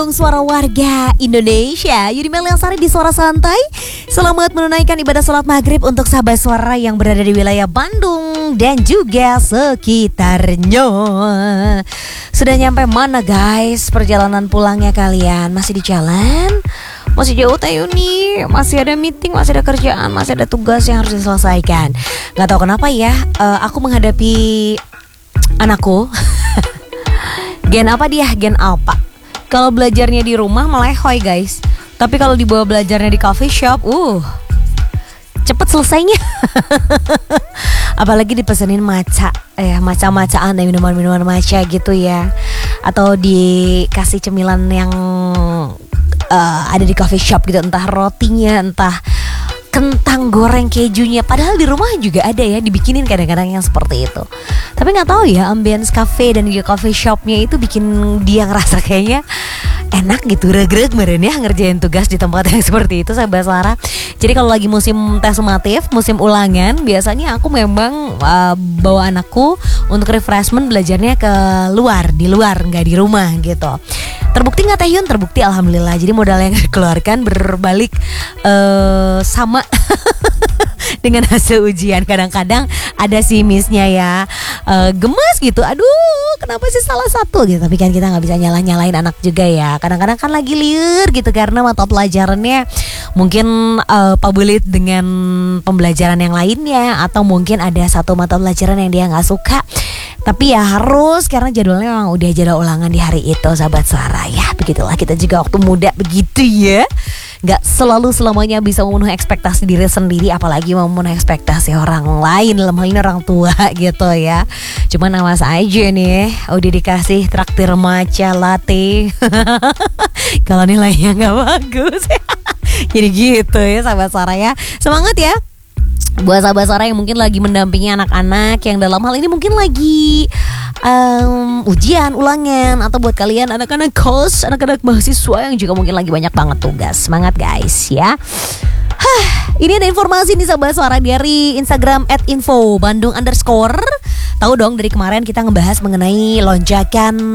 Suara warga Indonesia, Yudi Meliasari di Suara Santai. Selamat menunaikan ibadah sholat maghrib untuk sahabat suara yang berada di wilayah Bandung dan juga sekitarnya. Sudah nyampe mana guys perjalanan pulangnya kalian? Masih di jalan? Masih jauh tayo nih, masih ada meeting, masih ada kerjaan, masih ada tugas yang harus diselesaikan. Gak tahu kenapa ya, aku menghadapi anakku. Gen apa dia? Gen apa? Kalau belajarnya di rumah melehoi guys. Tapi kalau dibawa belajarnya di coffee shop, cepet selesainya. Apalagi dipesenin matcha, matcha-matchaan, minuman-minuman matcha gitu ya. Atau dikasih cemilan yang ada di coffee shop gitu, entah rotinya, entah kentang goreng kejunya. Padahal di rumah juga ada ya, dibikinin kadang-kadang yang seperti itu. Tapi nggak tahu ya, ambience cafe dan juga coffee shopnya itu bikin dia ngerasa kayaknya enak gitu, reg-reg meren ya ngerjain tugas di tempat yang seperti itu, sahabat Sarah. Jadi kalau lagi musim tes sumatif, musim ulangan, biasanya aku memang bawa anakku untuk refreshment belajarnya ke luar, di luar, nggak di rumah gitu. Terbukti nggak Teh Yun? Terbukti alhamdulillah. Jadi modal yang dikeluarkan berbalik sama dengan hasil ujian. Kadang-kadang ada sih missnya ya, gemes gitu. Aduh, kenapa sih salah satu gitu. Tapi kan kita nggak bisa nyalain anak juga ya. Kadang-kadang kan lagi liur gitu karena mata pelajarannya mungkin pabelit dengan pembelajaran yang lainnya, atau mungkin ada satu mata pelajaran yang dia nggak suka. Tapi ya harus, karena jadwalnya memang udah jadwal ulangan di hari itu, sahabat suara ya. Begitulah kita juga waktu muda begitu ya. Gak selalu selamanya bisa memenuhi ekspektasi diri sendiri, apalagi memenuhi ekspektasi orang lain, dalam hal ini orang tua gitu ya. Cuman awas aja nih, udah dikasih traktir matcha latte kalau nilainya gak bagus. Jadi gitu ya sahabat suara ya. Semangat ya buat sahabat suara yang mungkin lagi mendampingi anak-anak yang dalam hal ini mungkin lagi ujian, ulangan, atau buat kalian anak-anak kos, anak-anak mahasiswa yang juga mungkin lagi banyak banget tugas. Semangat guys ya. Ini ada informasi nih sahabat suara dari Instagram @info_bandung_. Tahu dong, dari kemarin kita ngebahas mengenai lonjakan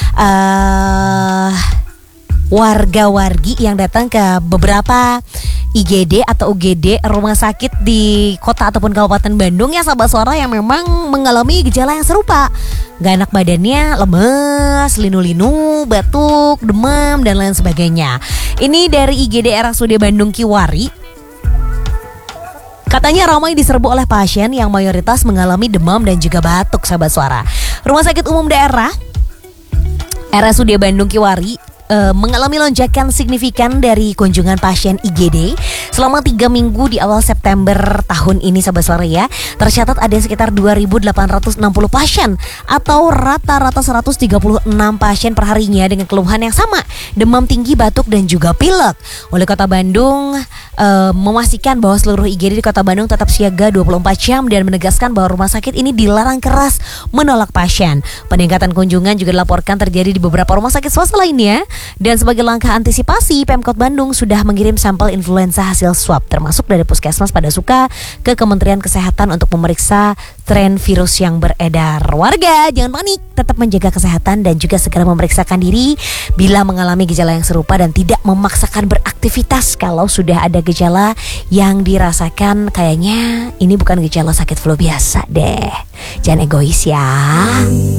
warga-wargi yang datang ke beberapa IGD atau UGD rumah sakit di kota ataupun kabupaten Bandung ya sahabat suara, yang memang mengalami gejala yang serupa. Gak enak badannya, lemes, linu-linu, batuk, demam, dan lain sebagainya. Ini dari IGD RSUD Bandung Kiwari. Katanya ramai diserbu oleh pasien yang mayoritas mengalami demam dan juga batuk sahabat suara. Rumah Sakit Umum Daerah RSUD Bandung Kiwari mengalami lonjakan signifikan dari kunjungan pasien IGD selama 3 minggu di awal September tahun ini sahabat suara ya. Tercatat ada sekitar 2.860 pasien atau rata-rata 136 pasien perharinya dengan keluhan yang sama, demam tinggi, batuk, dan juga pilek. Wali Kota Bandung memastikan bahwa seluruh IGD di Kota Bandung tetap siaga 24 jam dan menegaskan bahwa rumah sakit ini dilarang keras menolak pasien. Peningkatan kunjungan juga dilaporkan terjadi di beberapa rumah sakit swasta lainnya. Dan sebagai langkah antisipasi, Pemkot Bandung sudah mengirim sampel influenza hasil swab termasuk dari Puskesmas Padasuka ke Kementerian Kesehatan untuk memeriksa tren virus yang beredar. Warga jangan panik, tetap menjaga kesehatan dan juga segera memeriksakan diri bila mengalami gejala yang serupa dan tidak memaksakan beraktivitas kalau sudah ada gejala yang dirasakan kayaknya ini bukan gejala sakit flu biasa deh. Jangan egois ya.